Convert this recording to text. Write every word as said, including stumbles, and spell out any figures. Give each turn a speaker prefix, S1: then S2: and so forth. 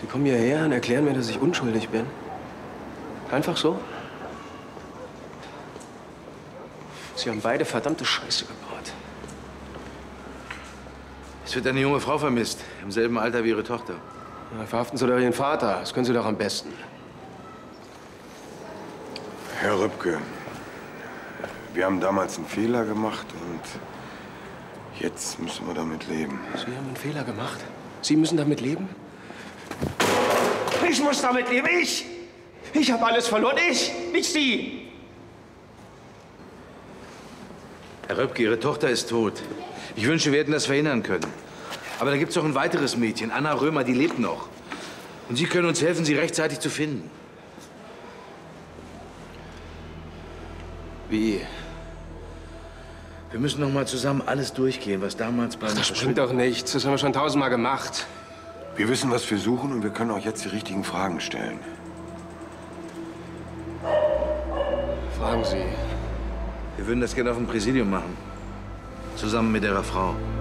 S1: Sie kommen hierher und erklären mir, dass ich unschuldig bin. Einfach so? Sie haben beide verdammte Scheiße gebaut.
S2: Es wird eine junge Frau vermisst, im selben Alter wie Ihre Tochter.
S1: Na, verhaften Sie doch Ihren Vater. Das können Sie doch am besten.
S3: Herr Rübke, wir haben damals einen Fehler gemacht und jetzt müssen wir damit leben.
S1: Sie haben einen Fehler gemacht. Sie müssen damit leben? Ich muss damit leben, ich! Ich habe alles verloren, ich, nicht Sie!
S2: Herr Röpke, Ihre Tochter ist tot. Ich wünsche, wir hätten das verhindern können. Aber da gibt es noch ein weiteres Mädchen, Anna Römer, die lebt noch. Und Sie können uns helfen, sie rechtzeitig zu finden.
S1: Wie?
S2: Wir müssen noch mal zusammen alles durchgehen, was damals beim...
S1: Ach, das bringt doch nichts. Das haben wir schon tausendmal gemacht.
S3: Wir wissen, was wir suchen und wir können auch jetzt die richtigen Fragen stellen.
S1: Fragen Sie.
S2: Wir würden das gerne auf dem Präsidium machen. Zusammen mit Ihrer Frau.